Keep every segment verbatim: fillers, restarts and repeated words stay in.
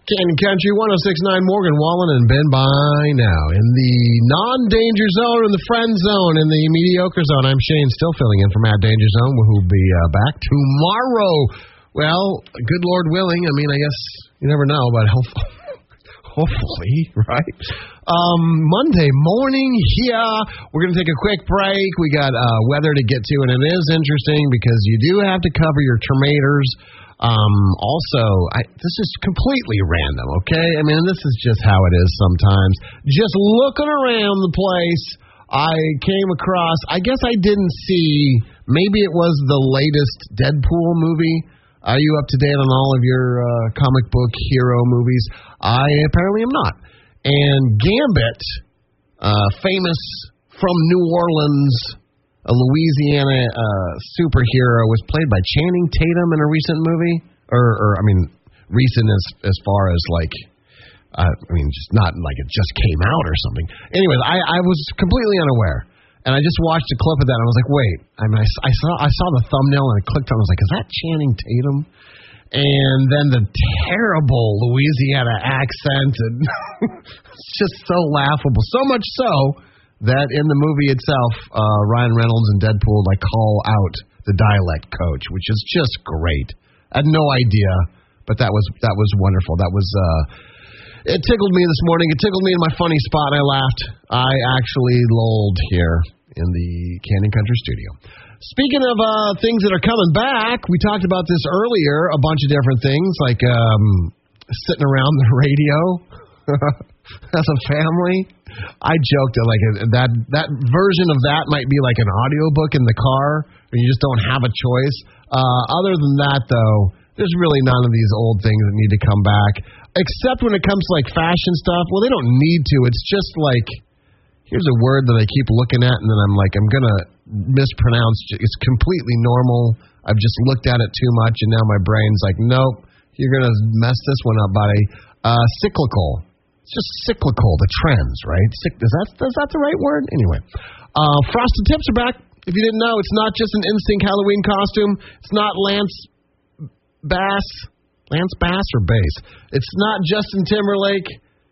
Canyon Country, one oh six point nine, Morgan Wallen and Ben by now. In the non-danger zone, in the friend zone, in the mediocre zone, I'm Shane, still filling in for Matt Danger Zone, who will be uh, back tomorrow. Well, good Lord willing, I mean, I guess you never know, but hopefully, hopefully right? Um, Monday morning, yeah, we're going to take a quick break. We got uh, weather to get to, and it is interesting because you do have to cover your tomatoes. Um, also, I, this is completely random, okay? I mean, this is just how it is sometimes. Just looking around the place, I came across, I guess I didn't see, maybe it was the latest Deadpool movie. Are you up to date on all of your uh, comic book hero movies? I apparently am not. And Gambit, uh, famous from New Orleans, a Louisiana uh, superhero, was played by Channing Tatum in a recent movie, or, or I mean, recent as as far as like, uh, I mean, just not like it just came out or something. Anyways, I, I was completely unaware, and I just watched a clip of that, and I was like, wait, I mean, I, I saw I saw the thumbnail, and I clicked on it, I was like, is that Channing Tatum? And then the terrible Louisiana accent, and it's just so laughable, so much so that in the movie itself, uh, Ryan Reynolds and Deadpool like call out the dialect coach, which is just great. I had no idea, but that was that was wonderful. That was uh, it tickled me this morning. It tickled me in my funny spot, and I laughed. I actually lolled here in the Canyon Country studio. Speaking of uh, things that are coming back, we talked about this earlier. A bunch of different things like um, sitting around the radio as a family. I joked that like that that version of that might be like an audiobook in the car, where you just don't have a choice. Uh, other than that, though, there's really none of these old things that need to come back, except when it comes to like fashion stuff. Well, they don't need to. It's just like, here's a word that I keep looking at, and then I'm like, I'm gonna mispronounce. It's completely normal. I've just looked at it too much, and now my brain's like, nope, you're gonna mess this one up, buddy. Uh, cyclical. It's just cyclical, the trends, right? Is that is that the right word? Anyway, uh, Frosted Tips are back. If you didn't know, it's not just an Instinct Halloween costume. It's not Lance Bass. Lance Bass or Bass? It's not Justin Timberlake.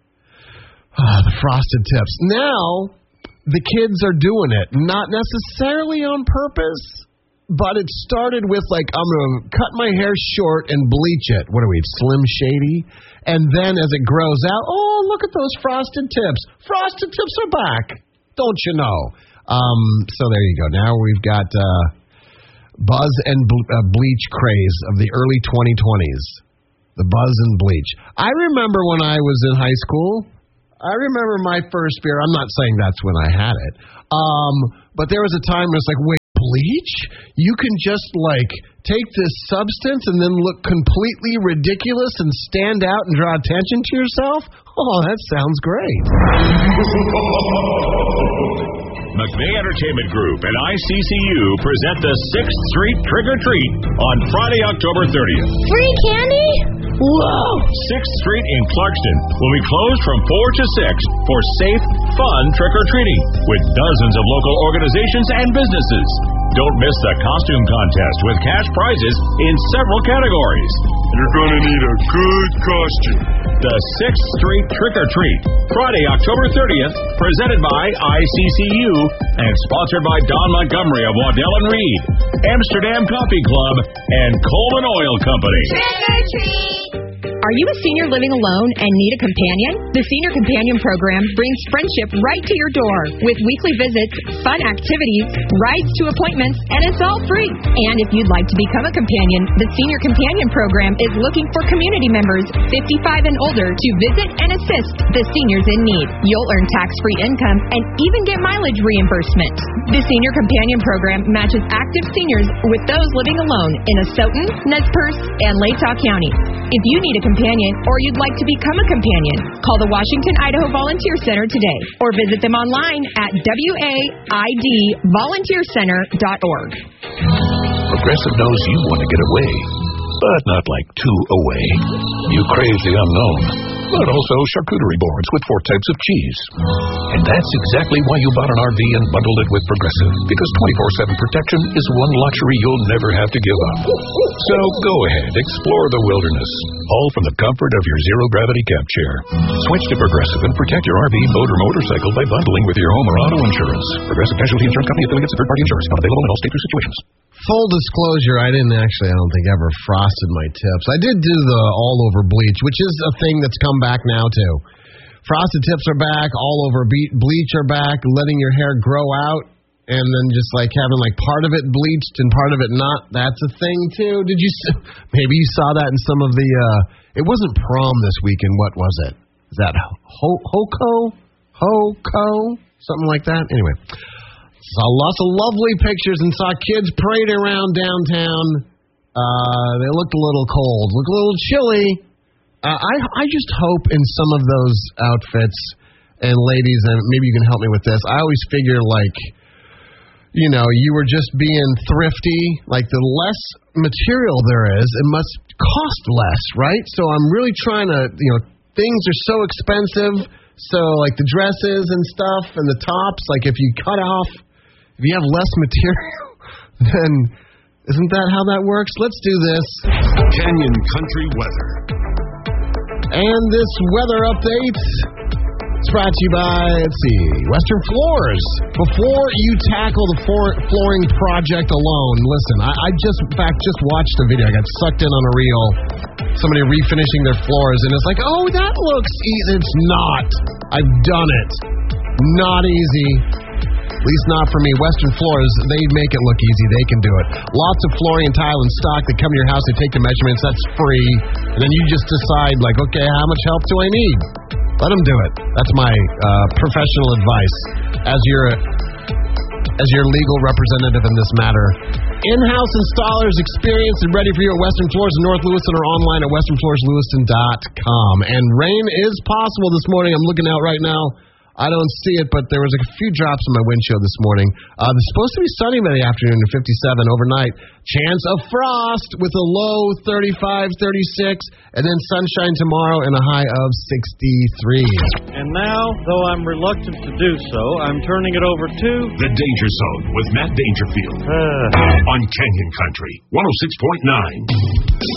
Ah, the Frosted Tips. Now, the kids are doing it. Not necessarily on purpose, but it started with like, I'm going to cut my hair short and bleach it. What are we, Slim Shady? And then as it grows out, oh, look at those Frosted Tips. Frosted Tips are back. Don't you know? Um, so there you go. Now we've got uh, buzz and ble- uh, bleach craze of the early twenty twenties. The buzz and bleach. I remember when I was in high school, I remember my first beer. I'm not saying that's when I had it. Um, but there was a time when it's like, wait, bleach? You can just like take this substance and then look completely ridiculous and stand out and draw attention to yourself? Oh, that sounds great. McVeigh Entertainment Group and I C C U present the sixth Street Trick or Treat on Friday, October thirtieth. Free candy? Whoa! sixth Street in Clarkston will be closed from four to six for safe, fun trick-or-treating with dozens of local organizations and businesses. Don't miss the costume contest with cash prizes in several categories. You're going to need a good costume. The sixth Street Trick or Treat, Friday, October thirtieth, presented by I C C U and sponsored by Don Montgomery of Waddell and Reed, Amsterdam Coffee Club, and Coleman Oil Company. Trick or treat! Are you a senior living alone and need a companion? The Senior Companion Program brings friendship right to your door with weekly visits, fun activities, rides to appointments, and it's all free. And if you'd like to become a companion, the Senior Companion Program is looking for community members fifty-five and older to visit and assist the seniors in need. You'll earn tax-free income and even get mileage reimbursement. The Senior Companion Program matches active seniors with those living alone in Asotin, Nez Perce, and Latah County. If you need a companion or you'd like to become a companion, call the Washington, Idaho Volunteer Center today or visit them online at W A I D volunteer center dot org. Progressive knows you want to get away, but not like too away. You crave the unknown. but also charcuterie boards with four types of cheese. And that's exactly why you bought an R V and bundled it with Progressive, because twenty-four seven protection is one luxury you'll never have to give up. So go ahead, explore the wilderness, all from the comfort of your zero-gravity camp chair. Switch to Progressive and protect your R V, boat, or motorcycle by bundling with your home or auto insurance. Progressive Casualty Insurance Company affiliates of third-party insurance. Not available in all states or situations. Full disclosure, I didn't actually, I don't think, ever frosted my tips. I did do the all-over bleach, which is a thing that's come back now, too. Frosted tips are back, all-over bleach are back, letting your hair grow out, and then just, like, having, like, part of it bleached and part of it not. That's a thing, too. Did you, maybe you saw that in some of the, uh, it wasn't prom this weekend. What was it? Is that Ho- Hoko? Hoko? Something like that? Anyway. Saw lots of lovely pictures and saw kids parading around downtown. Uh, they looked a little cold, looked a little chilly. Uh, I I just hope in some of those outfits, and ladies, and maybe you can help me with this, I always figure like, you know, you were just being thrifty. Like the less material there is, it must cost less, right? So I'm really trying to, you know, things are so expensive. So like the dresses and stuff and the tops, like if you cut off, if you have less material, then isn't that how that works? Let's do this. Canyon Country weather. And this weather update is brought to you by, let's see, Western Floors. Before you tackle the floor, flooring project alone, listen, I, I just, in fact, just watched a video. I got sucked in on a reel. Somebody refinishing their floors, and it's like, oh, that looks easy. It's not. I've done it. Not easy. At least not for me. Western Floors, they make it look easy. They can do it. Lots of flooring and tile in stock. They come to your house. They take the measurements. That's free. And then you just decide, like, okay, how much help do I need? Let them do it. That's my uh, professional advice as your as your legal representative in this matter. In-house installers, experienced and ready for you at Western Floors in North Lewiston or online at western floors lewiston dot com. And rain is possible this morning. I'm looking out right now. I don't see it, but there was a few drops in my windshield this morning. Uh, it's supposed to be sunny by the afternoon to fifty-seven overnight. Chance of frost with a low thirty-five, thirty-six, and then sunshine tomorrow and a high of sixty-three. And now, though I'm reluctant to do so, I'm turning it over to The Danger Zone with Matt Dangerfield uh. on Canyon Country one oh six point nine.